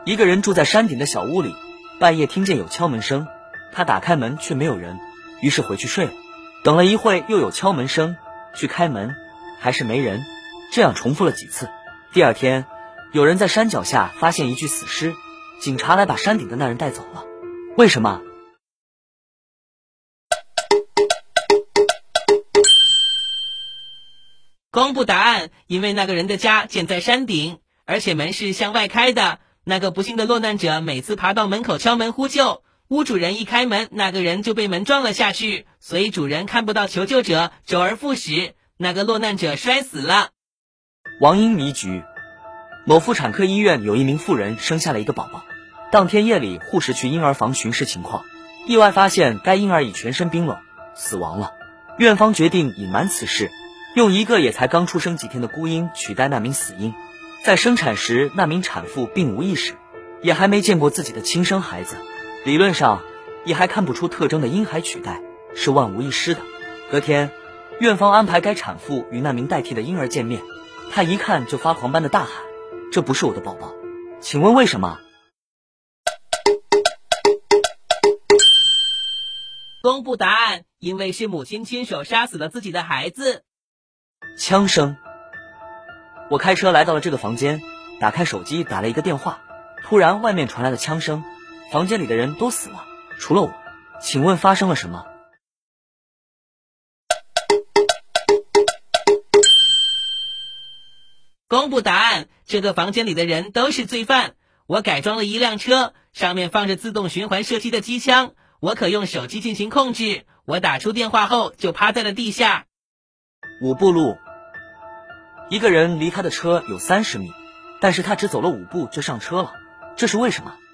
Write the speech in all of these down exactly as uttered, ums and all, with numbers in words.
一个人住在山顶的小屋里，半夜听见有敲门声，他打开门却没有人，于是回去睡了。等了一会又有敲门声，去开门还是没人，这样重复了几次。第二天，有人在山脚下发现一具死尸，警察来把山顶的那人带走了。为什么？ 公布答案，因为那个人的家建在山顶，而且门是向外开的。那个不幸的落难者每次爬到门口敲门呼救，屋主人一开门，那个人就被门撞了下去，所以主人看不到求救者，周而复始，那个落难者摔死了。 王婴迷局。某妇产科医院有一名妇人生下了一个宝宝，当天夜里护士去婴儿房巡视情况，意外发现该婴儿已全身冰冷，死亡了。院方决定隐瞒此事，用一个也才刚出生几天的孤婴取代那名死婴。在生产时，那名产妇并无意识，也还没见过自己的亲生孩子，理论上也还看不出特征的婴孩取代是万无一失的。隔天，院方安排该产妇与那名代替的婴儿见面，他一看就发狂般的大喊：“这不是我的宝宝！请问为什么？” 公布答案，因为是母亲亲手杀死了自己的孩子。 枪声。我开车来到了这个房间，打开手机打了一个电话，突然外面传来了枪声，房间里的人都死了，除了我。请问发生了什么？ 公布答案，这个房间里的人都是罪犯。我改装了一辆车，上面放着自动循环射击的机枪，我可用手机进行控制。我打出电话后就趴在了地下。 五步路。一个人离他的车有三十米，但是他只走了五步就上车了，这是为什么？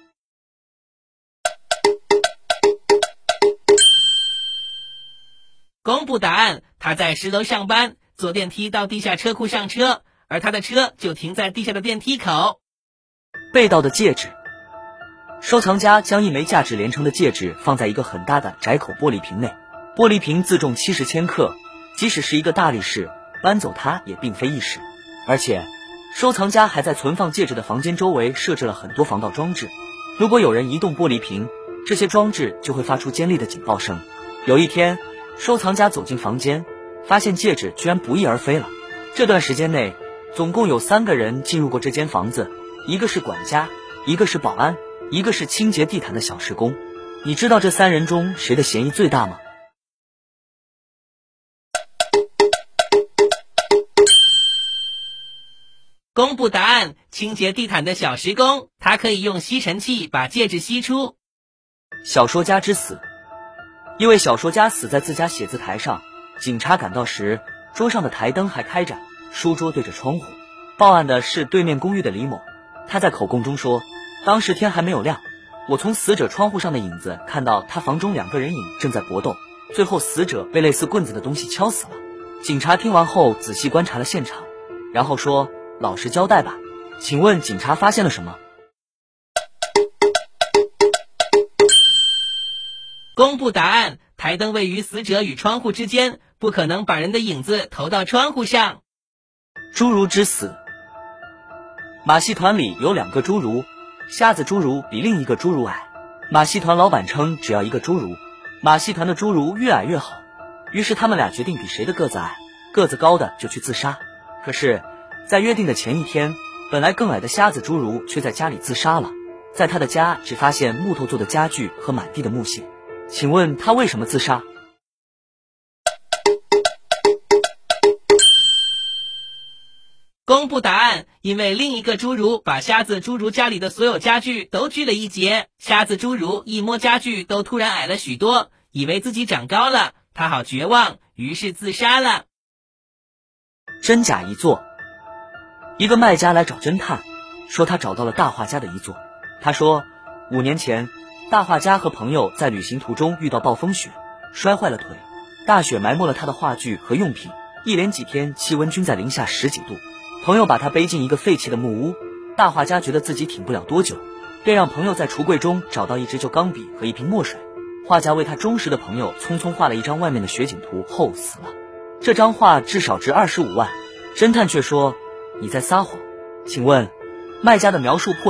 公布答案，他在十楼上班，坐电梯到地下车库上车，而他的车就停在地下的电梯口。 被盗的戒指。收藏家将一枚价值连城的戒指放在一个很大的窄口玻璃瓶内，玻璃瓶自重七十千克，即使是一个大力士搬走它也并非易事。而且收藏家还在存放戒指的房间周围设置了很多防盗装置，如果有人移动玻璃瓶，这些装置就会发出尖利的警报声。有一天，收藏家走进房间，发现戒指居然不翼而飞了。这段时间内总共有三个人进入过这间房子，一个是管家，一个是保安，一个是清洁地毯的小时工。你知道这三人中谁的嫌疑最大吗？ 公布答案，清洁地毯的小时工，他可以用吸尘器把戒指吸出。 小说家之死。一位小说家死在自家写字台上，警察赶到时，桌上的台灯还开着，书桌对着窗户。报案的是对面公寓的李某，他在口供中说，当时天还没有亮，我从死者窗户上的影子看到他房中两个人影正在搏斗，最后死者被类似棍子的东西敲死了。警察听完后仔细观察了现场，然后说，老实交代吧，请问警察发现了什么？ 公布答案，台灯位于死者与窗户之间，不可能把人的影子投到窗户上。 侏儒之死。马戏团里有两个侏儒，瞎子侏儒比另一个侏儒矮，马戏团老板称只要一个侏儒，马戏团的侏儒越矮越好，于是他们俩决定比谁的个子矮，个子高的就去自杀。可是在约定的前一天，本来更矮的瞎子侏儒却在家里自杀了，在他的家只发现木头做的家具和满地的木屑。请问他为什么自杀？ 公布答案，因为另一个侏儒把瞎子侏儒家里的所有家具都锯了一截，瞎子侏儒一摸家具都突然矮了许多，以为自己长高了，他好绝望，于是自杀了。 真假遗作。一个卖家来找侦探，说他找到了大画家的遗作。他说，五年前大画家和朋友在旅行途中遇到暴风雪，摔坏了腿，大雪埋没了他的画具和用品，一连几天气温均在零下十几度。朋友把他背进一个废弃的木屋，大画家觉得自己挺不了多久，便让朋友在橱柜中找到一支旧钢笔和一瓶墨水。画家为他忠实的朋友匆匆画了一张外面的雪景图后死了。这张画至少值二十五万。侦探却说，你在撒谎。请问卖家的描述破